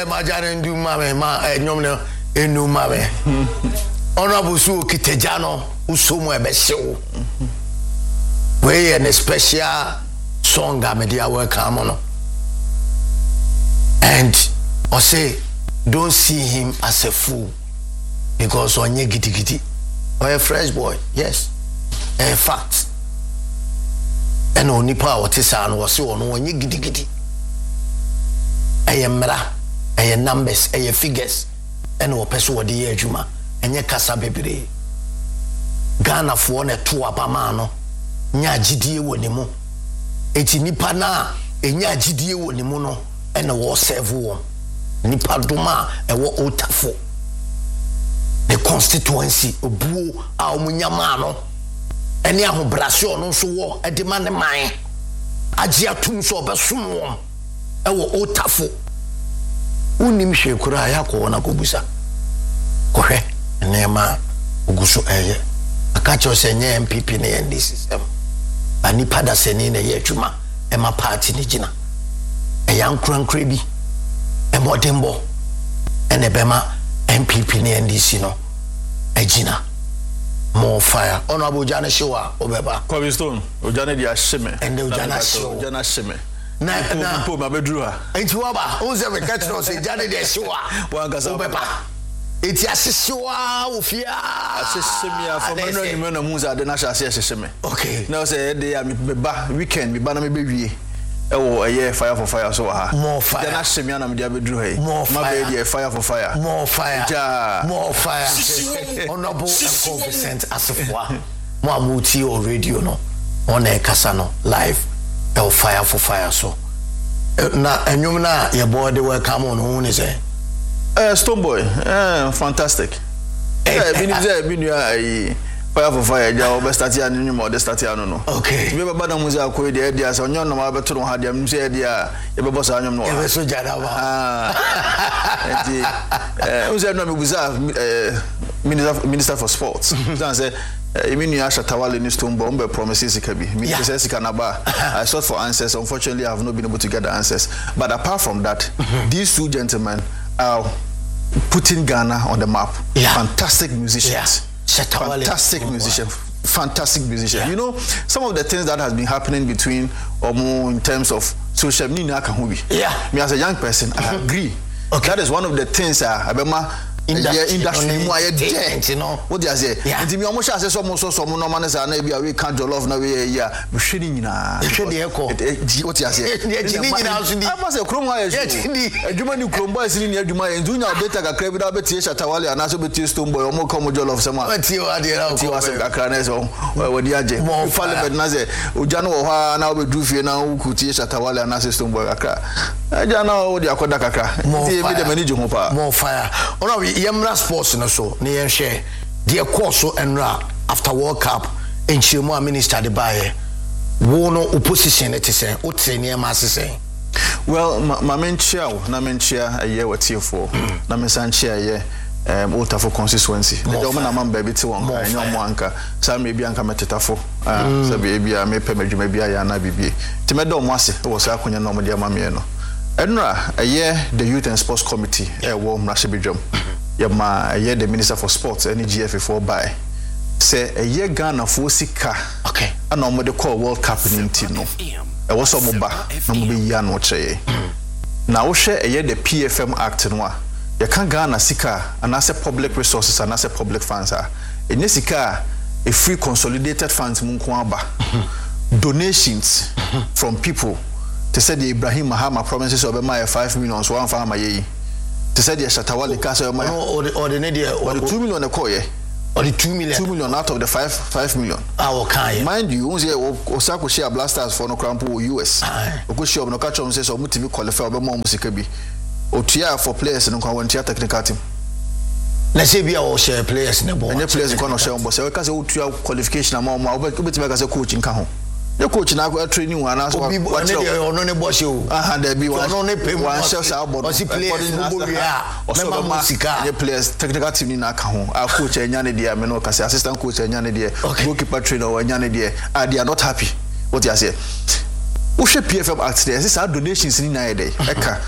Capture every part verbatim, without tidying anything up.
say majane ndu mame ma enyom no enu mame honorable su kitejano usomo ebehyew we an special song amedia welcome no and I say don't see him as a fool because onye gidigidi or a fresh boy yes a fact and only power tisa no was so no onye gidigidi ayemra ay numbers ay figures and o person wo de adwuma enye kasa bebre Ghana fo na to abama no nya agidie woni mu eti nipa na enya agidie woni mu no ene wo serve wo nipa doma e wo otafo the constituency obuo a omunyama no ene ahobrasio no so wo ede ma ne man agi atum so obesom wo e wo otafo unim hwekura ya ko wona kobusa kohwe nema ugusu eye akacho senye M P P na N D C system ani pada seni na ye adwuma e ma party ni gina e yankurankura bi e modembo ene bema M P P na N D C no e gina more fire honorable Jana Shewa obeba Kobe Stone ojane dia sheme and the Jana Shewa Jana sheme na na po ma bedru ha enti waba o se me catch no se Jana dia Shewa wa ngasa obeba eti asisiwa ofia asisemi afọ mano ni mena muza de na hase asisemi okay na say dey am beba weekend me ba na me bewie e wo eye fire for fire so ha more fire na shemi na me dia bedru ha ma be dey fire for fire more fire ja more fire honorable Vincent Asifwa mo amuti o radio no on e kasa no live e fire for fire so na enyum na ye board welcome on who ni say Uh, Stone Boy, uh, fantastic. Eh, bini ze bini ai fire for fire. Ja, obe start ya ni mo de start ya no no. Okay. Me baba na muzi akoi de dia so nyon no ma beto no ha dia mu se dia e bebo sa anyom no. E be so jada ba. Ah. Enti eh uze no me buza eh minister minister for sports. Then say Eminu Asha Tawale ni Stone Boy umbe promises ikabi. Me say sika na ba. I sought for answers. Unfortunately, I have not been able to get the answers. But apart from that, these two gentlemen are putting Ghana on the map. Yeah. Fantastic musicians. Yeah. Fantastic musician. Fantastic musician. Yeah. You know, some of the things that has been happening between Omo in terms of social media. Yeah. Me as a young person, mm-hmm. I agree. Okay. That is one of the things uh, Abema industry, industry mu aye there, you know. What do you say? Nti me omo sha say so mo so so mo no man say na bia we can jollof na we ya we hwedi nyina. Hwedi e ko. What you say? E jini nyina so ni. I must say krom ha ye. Adwuma ni krom boys ni adwuma ye. Ndu nya data kakra bi da betie Shatawale ana so betie Stone Boy omo come jollof sama. Betie wa de na ko. Betie wa kakra na so we di age. Mo fale bed na say oja no wo ha na we du fie na ku tie Shatawale ana so Stone Boy kakra. Aja na wo di akoda kakra. Nti e bi de mani ho pa. More fire. Ona we yemra sports no so ne yen hwe de course so enra after World Cup en chiremo a minister de bae wo no opposition it say o trene ma asese. Well, my menchia na menchia a year watiefo na mensanchia ye um Otafo constituency the government am baby ti won kan nyom anka sa me bi anka metetafo ah sa be bia me pe madwuma bia ya na bibie ti me do mo ase wo sa akonya no mo de amame no enra a year the youth and sports committee e wo mrashe bedwam ya ma a year the minister for sports any G F four by say a year Ghana for sika okay ana mo de call World Cup ni team no e wo so mo ba na mo be ya no cheye na wo hwe a year the P F M act no a you can Ghana sika and as a public resources and as a public funds are in sika a free consolidated funds munko aba donations from people to say the Ibrahim Mahama provinces of my five million so one farmer ye to say the Shatawale Castle my or the or the media or the two million a koye or the two million two million out of the five five million. Ah, okay. Mind you, once you Osako share blasters for no crampo U S. Oko share no catch on say so mutimi qualify obe mo musika bi. Otua for players no kwa wantia technical team. Let's say be our share players in the ball. And players no share on boss. We can say otua qualification am mo obetimi ka say coach nka ho. The coach na go training one as well. What no ne boss you. Ah, there be one. No ne pay one share say about. Osi players go be ah. Member musika. The players technical team ni na ka ho. Our coach enya ne dia me no ka say assistant coach enya ne dia. Goalkeeper trainer enya ne dia. Ah, they are not happy. What you say? Wo hwe P F M act there. Say donations ni na e dey. Eka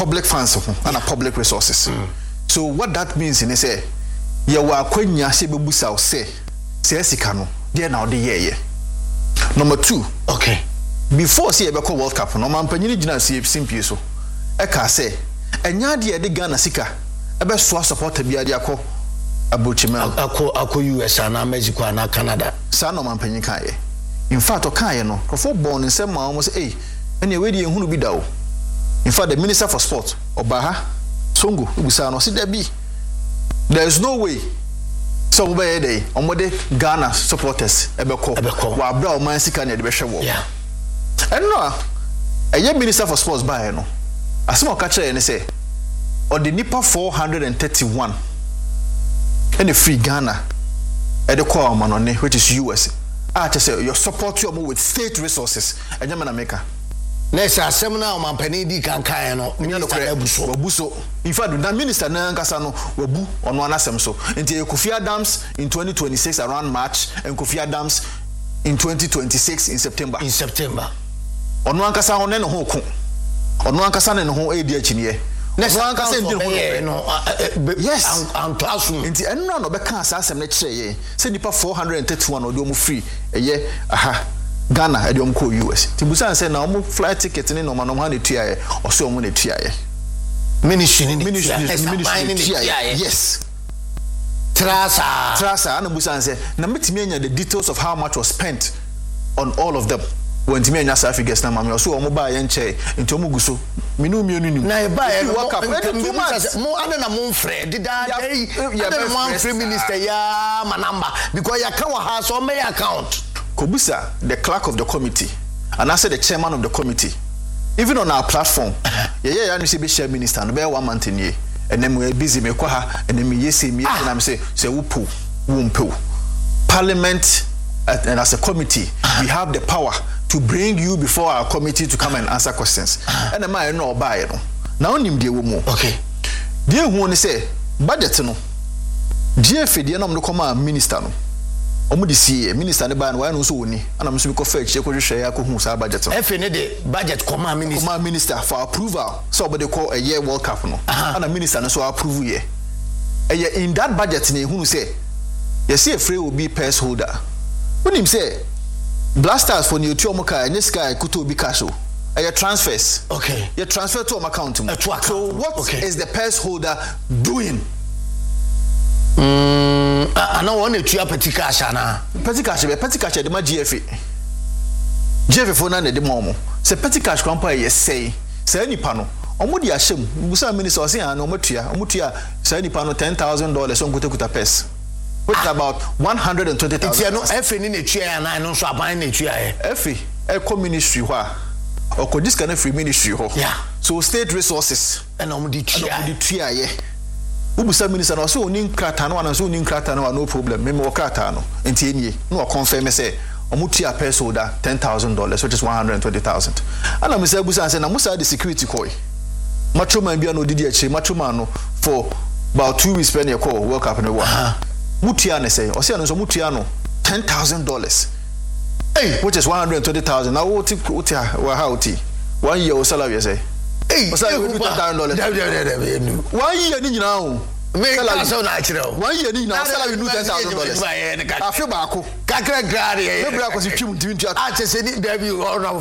public funds and public resources. Mm. So what that means in say you are kwenya se bebusa say say sika no there now the year. Number two, okay. Before see ebeko World Cup no man panyini gina see simpie so. E ka say enya de de Ghana sika ebe so supporter bia de akọ abuchima akọ akọ U S and Mexico and Canada. Sa no man panyin kan ye. In fact, okay, no. For born in some almost eh. Any way the who be daw. In fact, the Minister for Sport, Obaha, Songo, Ubusano, see there be. There is no way. So by day, on what Ghana supporters, Ebeko, Ebeko, Wabra, Mansika, and the Bishop. Yeah. And no, a young Minister for Sports by no. A small catcher and say, or the Nipa four hundred thirty-one, and the free Ghana at the core man which is U S. I just say you support your move with state resources. And you're gonna make her. Next, a seminar on Penidi can Kayano, Buso, Buso. In fact, the minister Nankasano will boo on one assem so until Kufia Dams in twenty twenty-six around March and Kufia Dams in twenty twenty-six in September. In September. On one Kasa on then home. On one Kasan and home A D H in here. Next one Kasan, yes, and classroom. In the end, no, because as I'm not say, send you four hundred thirty-one or do free a year. Aha. Ghana at the Omco U S. Tibusan said now move flight ticket in no man money T I or so money T I. Ministry ministry ministry yes. Trasa Trasa and Busan said na metimenya the details of how much was spent on all of them. When Timenya Safi gets na mama so omo ba yen che into omuguso minu mienu ni na e ba e work up two months mo ana na mo frɛ dida dey ya one free minister ya manamba because ya kan wa ha so me account Kobusa, the clerk of the committee, and I said the chairman of the committee, even on our platform, yeah, yeah, you see, be share minister, and be one month in year, and then we're busy, me kwaha, and then me yes, me, and I'm say, say, whoop, whoop, Parliament, and as a committee, we have the power to bring you before our committee to come and answer questions. And am I no buy it? Now, nim dear woman, okay, dear one say, budget no, dear Fidi, and I'm the command minister no. Omudi see minister ne ban why no so woni ana me so be ko fetch e ko hwehwe ya ko hu sa budget no F ne de budget command minister command minister for approval so obede call a year World Cup no ana minister no so approve ye e in that budget ne hu say ye see free will be purse holder when him say blasters for new to omoka any sky kuto bi cash o e transfers okay ye transfer to account uh, to account. So what okay. is the purse holder doing? Mm, I know one to your petty cash, Anna. Petty cash, petty cash, the my G F A. G F A for none of the momo. Say petty cash company, yes, say, say any panel. Omudi Ashim, Busa Minister, say, and Omotia, Omotia, say any panel ten thousand dollars on Kuta Pes. Which is about one hundred and twenty thousand. If you're not F in a chair and I know so I'm buying a chair. F, a co ministry, or could this kind of free ministry, yeah. So state resources and Omudi Tia. Ubusa minister no so oni nkrata no ana so oni nkrata no no problem me meokrata no enti enie no confirm say omutia purse holder ten thousand dollars which is one hundred twenty thousand ana me say ubusa say na musa the security koi macho man bia no didi achi macho man no for about two weeks pen e call World Cup no wa mutia ne say o say no so mutia no ten thousand dollars hey which is one hundred twenty thousand now what what wa how ti one year salary say hey, what's that? One year, you know. Make a so natural. One year, you know, salary new ten thousand dollars. I feel back. Kakra gradi. Maybe I was a few doing I just said it, baby, or no.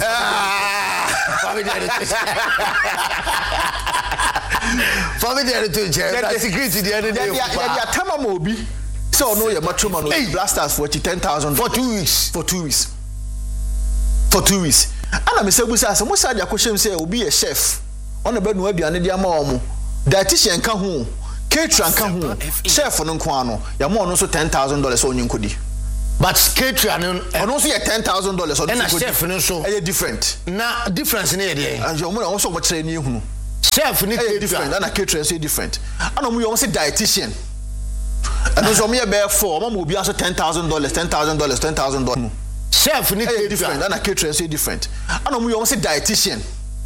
Family to chair. Security, the other day. Tamamobi. So, no, your matrimony blasters for ten thousand for two weeks. For two weeks. For two weeks. And I'm a Sabusa, some side your question say, will be a chef. On the bed, no be an idea more. Dietitian can who, caterer can who, chef on Unquano, Yamon also ten thousand dollars on Yunkudi. But caterer and also a ten thousand dollars on a chef and also a different. Now, difference in area. And your mother also what train you. Chef need a different and a caterer say different. And we also dietitian. And also me a bear for, Mom will be also ten thousand dollars, ten thousand dollars, ten thousand dollars. Chef need a different and a caterer say different. And we also dietitian.